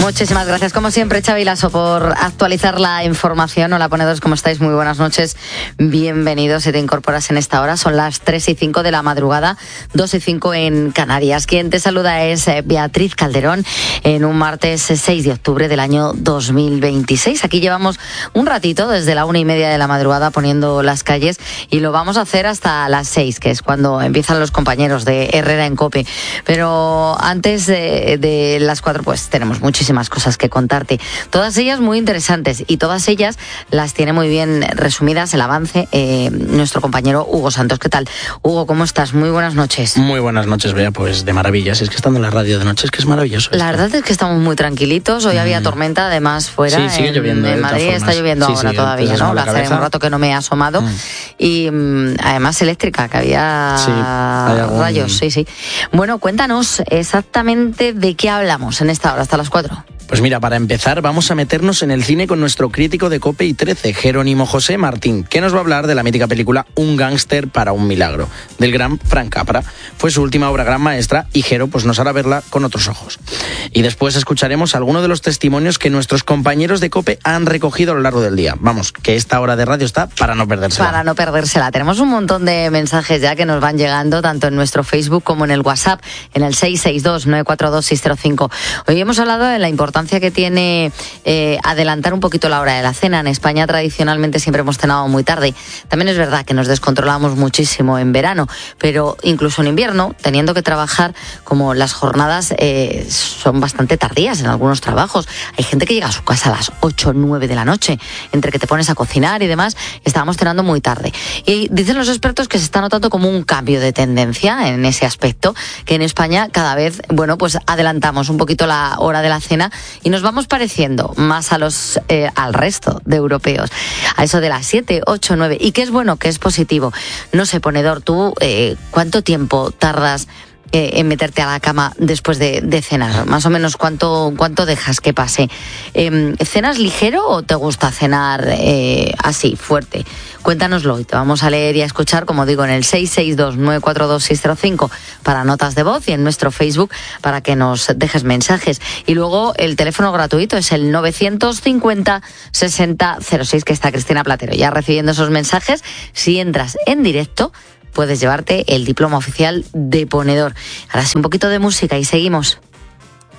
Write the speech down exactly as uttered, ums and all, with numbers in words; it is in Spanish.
Muchísimas gracias, como siempre, Xavi Lasso, por actualizar la información. Hola, ponedores, ¿cómo estáis? Muy buenas noches, bienvenidos. Si te incorporas en esta hora, son las tres y cinco de la madrugada, dos y cinco en Canarias. Quien te saluda es Beatriz Calderón en un martes seis de octubre del año dos mil veintiséis. Aquí llevamos un ratito, desde la una y media de la madrugada, poniendo las calles, y lo vamos a hacer hasta las seis, que es cuando empiezan los compañeros de Herrera en COPE. Pero antes de, de las cuatro, pues tenemos muchísimas cosas que contarte, todas ellas muy interesantes, y todas ellas las tiene muy bien resumidas el avance eh, nuestro compañero Hugo Santos. ¿Qué tal, Hugo? ¿Cómo estás? Muy buenas noches. Muy buenas noches, Bea, pues de maravilla. Si es que estando en la radio de noche es que es maravilloso. La esto. verdad es que estamos muy tranquilitos. Hoy mm. había tormenta además fuera. Sí, sigue en, lloviendo. En Madrid está lloviendo sí, ahora sí, todavía, ¿no? Hace un rato que no me he asomado. Mm. Y mm, además eléctrica, que había sí, algún... rayos. Sí, sí. Bueno, cuéntanos exactamente de qué hablamos en esta hora, hasta las cuatro. Pues mira, para empezar vamos a meternos en el cine con nuestro crítico de COPE y trece, Jerónimo José Martín, que nos va a hablar de la mítica película Un gángster para un milagro, del gran Frank Capra. Fue su última obra gran maestra y Jero pues nos hará verla con otros ojos. Y después escucharemos algunos de los testimonios que nuestros compañeros de COPE han recogido a lo largo del día. Vamos, que esta hora de radio está para no perdérsela. Para no perdérsela. Tenemos un montón de mensajes ya que nos van llegando, tanto en nuestro Facebook como en el WhatsApp, en el seis seis dos, nueve cuatro dos, seis cero cinco. Hoy hemos hablado de la importancia que tiene eh, adelantar un poquito la hora de la cena. En España tradicionalmente siempre hemos cenado muy tarde. También es verdad que nos descontrolamos muchísimo en verano, pero incluso en invierno, teniendo que trabajar, como las jornadas eh, son bastante tardías en algunos trabajos. Hay gente que llega a su casa a las ocho o nueve de la noche, entre que te pones a cocinar y demás, estábamos cenando muy tarde. Y dicen los expertos que se está notando como un cambio de tendencia en ese aspecto, que en España cada vez, bueno, pues adelantamos un poquito la hora de la cena y nos vamos pareciendo más a los eh, al resto de europeos, a eso de las siete, ocho, nueve, y que es bueno, que es positivo. No sé, ponedor, tú, eh, ¿cuánto tiempo tardas Eh, en meterte a la cama después de, de cenar? Más o menos, ¿cuánto, cuánto dejas que pase? Eh, ¿Cenas ligero o te gusta cenar eh, así, fuerte? Cuéntanoslo y te vamos a leer y a escuchar, como digo, en el seis seis dos, nueve cuatro dos, seis cero cinco para notas de voz, y en nuestro Facebook para que nos dejes mensajes. Y luego el teléfono gratuito es el novecientos cincuenta, sesenta, cero seis, que está Cristina Platero ya recibiendo esos mensajes. Si entras en directo, puedes llevarte el diploma oficial de ponedor. Ahora sí, un poquito de música y seguimos.